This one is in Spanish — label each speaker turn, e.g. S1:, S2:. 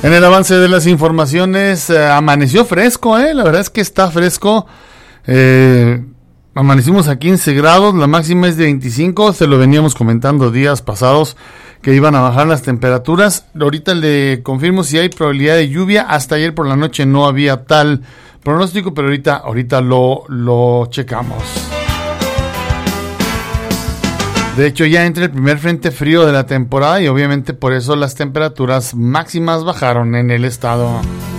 S1: En el avance de las informaciones, amaneció fresco, la verdad es que está fresco. Amanecimos a 15 grados, la máxima es de 25, se lo veníamos comentando días pasados que iban a bajar las temperaturas. Ahorita le confirmo si hay probabilidad de lluvia. Hasta ayer por la noche no había tal pronóstico, pero ahorita lo checamos. De hecho, ya entra el primer frente frío de la temporada y obviamente por eso las temperaturas máximas bajaron en el estado.